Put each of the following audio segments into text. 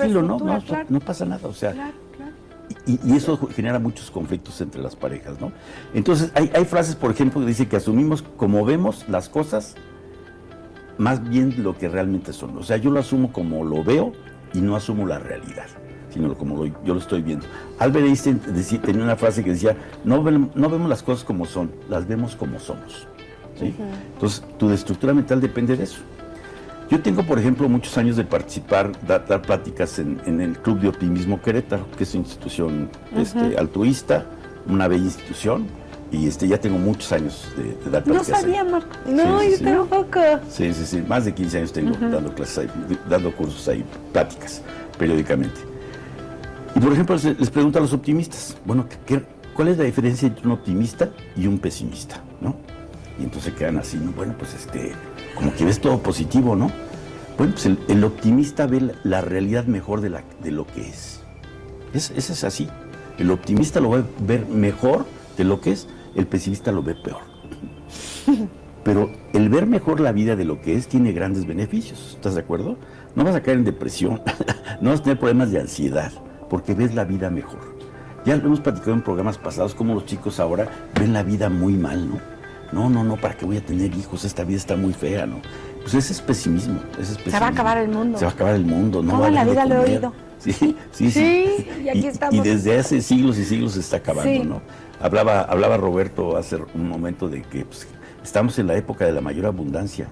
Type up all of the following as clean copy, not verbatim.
tranquilo, ¿no? futura, No, claro. no pasa nada, o sea, Claro. y eso genera muchos conflictos entre las parejas, ¿no? Entonces, hay frases, por ejemplo, que dicen que asumimos como vemos las cosas, más bien lo que realmente son. O sea, yo lo asumo como lo veo y no asumo la realidad, sino como yo lo estoy viendo. Albert Einstein tenía una frase que decía, no vemos las cosas como son, las vemos como somos, ¿sí? Entonces, tu estructura mental depende de eso. Yo tengo, por ejemplo, muchos años de participar, dar pláticas en el Club de Optimismo Querétaro, que es una institución altruista, una bella institución, y ya tengo muchos años de dar No pláticas. sabía, Marco. No, Sí, yo sí. tampoco. Sí, más de 15 años tengo dando clases ahí, dando cursos ahí, pláticas, periódicamente. Y, por ejemplo, les pregunto a los optimistas, bueno, ¿cuál es la diferencia entre un optimista y un pesimista, no? Y entonces quedan así, ¿no? Bueno, pues como que ves todo positivo, ¿no? Bueno, pues el optimista ve la realidad mejor de lo que es. Eso es así. El optimista lo va a ver mejor de lo que es, el pesimista lo ve peor. Pero el ver mejor la vida de lo que es tiene grandes beneficios, ¿estás de acuerdo? No vas a caer en depresión, no vas a tener problemas de ansiedad, porque ves la vida mejor. Ya lo hemos platicado en programas pasados, cómo los chicos ahora ven la vida muy mal, ¿no? No, ¿para qué voy a tener hijos? Esta vida está muy fea, ¿no? Pues ese es pesimismo, Se va a acabar el mundo. Se va a acabar el mundo, ¿no? Toda la vida lo he oído. Sí. Y aquí estamos. Y desde hace siglos y siglos se está acabando, Sí. ¿no? Hablaba Roberto hace un momento de que estamos en la época de la mayor abundancia,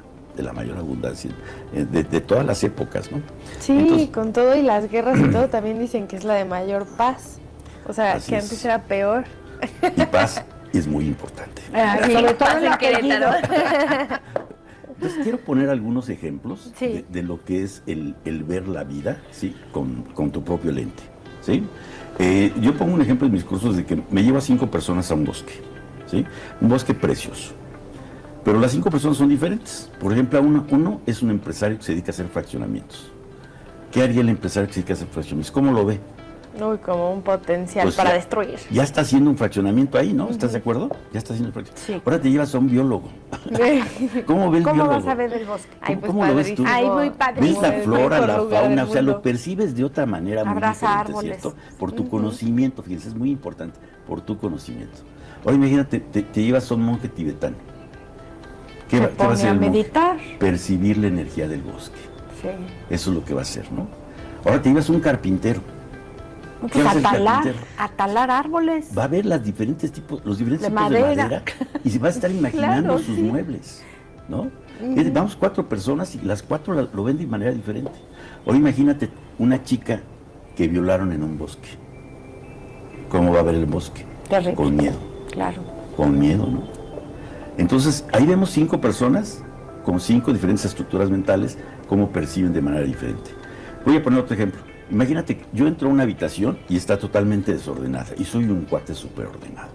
de todas las épocas, ¿no? Sí, Entonces, con todo y las guerras y todo también dicen que es la de mayor paz. O sea, Así que es. antes era peor. y paz es muy importante. Sobre todo el apellido. Entonces quiero poner algunos ejemplos Sí. de lo que es el ver la vida, ¿sí? Con tu propio lente, ¿sí? Yo pongo un ejemplo en mis cursos de que me llevo a 5 personas a un bosque, ¿sí? Un bosque precioso. Pero las 5 personas son diferentes. Por ejemplo, uno es un empresario que se dedica a hacer fraccionamientos. ¿Qué haría el empresario que se dedica a hacer fraccionamientos? ¿Cómo lo ve? Uy, como un potencial Pues para ya- destruir. Ya está haciendo un fraccionamiento ahí, ¿no? ¿Estás de acuerdo? Ya está haciendo el fraccionamiento. Sí. Ahora te llevas a un biólogo. ¿Cómo ve el ¿Cómo biólogo? vas a ver el bosque? Ay, pues ¿Cómo lo ves tú? padrísimo. Ay, muy Ves padrísimo. la el flora, mejor la lugar fauna, del o sea, lo mundo. percibes de otra manera muy Abraza diferente, árboles. ¿cierto? Por tu conocimiento, fíjense, es muy importante, por tu conocimiento. Ahora imagínate, te llevas a un monje tibetano. ¿Qué Se va a pone hacer a el monje? meditar. Percibir la energía del bosque. Sí. Eso es lo que va a hacer, ¿no? Ahora te llevas a un carpintero. ¿Qué Pues hace el carpintero? atalar árboles. Va a ver los diferentes tipos De de madera. madera y se va a estar imaginando Claro, sus sí. muebles, ¿no? Vamos 4 personas y las 4 lo ven de manera diferente. Ahora imagínate una chica que violaron en un bosque. ¿Cómo va a ver el bosque? Terrible. Con miedo, Claro. ¿no? Entonces, ahí vemos 5 personas con 5 diferentes estructuras mentales, cómo perciben de manera diferente. Voy a poner otro ejemplo. Imagínate que yo entro a una habitación y está totalmente desordenada y soy un cuate súper ordenado.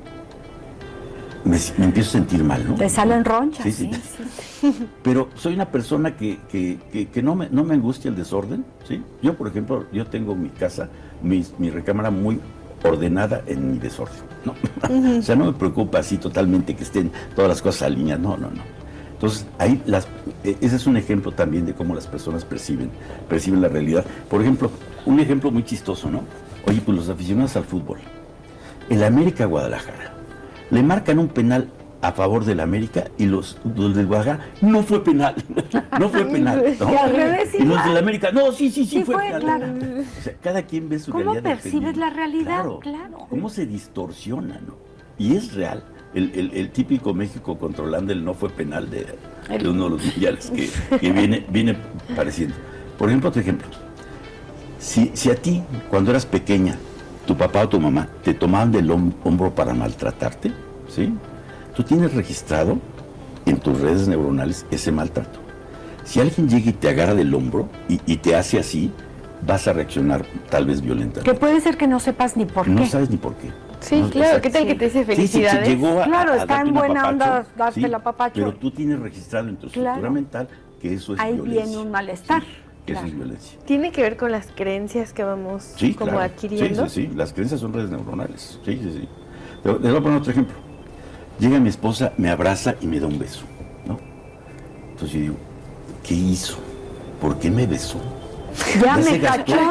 Me empiezo a sentir mal, ¿no? Te salen ronchas. Sí. Pero soy una persona que no me angustia el desorden, ¿sí? Yo, por ejemplo, yo tengo mi casa, mi recámara muy ordenada en mi desorden, ¿no? O sea, no me preocupa así totalmente que estén todas las cosas alineadas, no. Entonces, ahí ese es un ejemplo también de cómo las personas perciben la realidad. Por ejemplo, un ejemplo muy chistoso, ¿no? Oye, pues los aficionados al fútbol, el América Guadalajara, le marcan un penal a favor del América y los del Guadalajara, no fue penal, ¿no? Y al revés Y los igual. del América, no, sí fue fue, penal. claro. O sea, cada quien ve su ¿Cómo realidad. percibes la realidad? Claro. Claro. Cómo se distorsiona, ¿no? Y es real. El típico México controlando el no fue penal de uno de los mundiales que viene pareciendo. Por ejemplo, otro ejemplo. Si a ti, cuando eras pequeña, tu papá o tu mamá te tomaban del hombro para maltratarte, ¿sí? Tú tienes registrado en tus redes neuronales ese maltrato. Si alguien llega y te agarra del hombro y te hace así, vas a reaccionar tal vez violentamente. Que puede ser que no sepas ni por qué. No sabes ni por qué. Sí, No, claro. exacto. ¿Qué tal que te dice Sí, felicidades? llegó Claro, está darte en un buena apapacho, onda darte el apapacho. Pero tú tienes registrado en tu estructura Claro. mental que eso es Ahí violencia. viene un malestar. Sí, que eso Claro. es violencia. Tiene que ver con las creencias que vamos Sí, como claro. adquiriendo. Sí. Las creencias son redes neuronales. Sí. Pero les voy a poner otro ejemplo. Llega mi esposa, me abraza y me da un beso, ¿no? Entonces yo digo, ¿qué hizo? ¿Por qué me besó? Ya se me gastó cachó.